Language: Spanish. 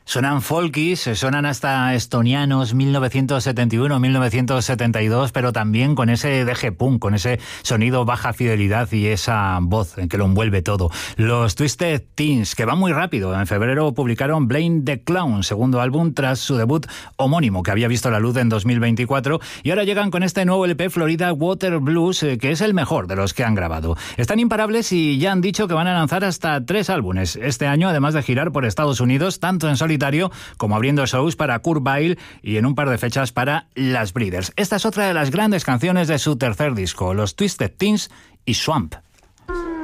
Suenan folkies, suenan hasta estonianos 1971, 1972, pero también con ese deje punk, con ese sonido baja fidelidad y esa voz que lo envuelve todo. Los Twisted Teens, que van muy rápido. En febrero publicaron Blame the Clown, segundo álbum tras su debut homónimo, que había visto la luz en 2024, y ahora llegan con este nuevo LP Florida Water Blues, que es el mejor de los que han grabado. Están imparables y ya han dicho que van a lanzar hasta 3 álbumes este año, además de girar por Estados Unidos, tanto en solitario como abriendo shows para Kurt Weill y en un par de fechas para Las Breeders. Esta es otra de las grandes canciones de su tercer disco, los Twisted Teens y Swamp.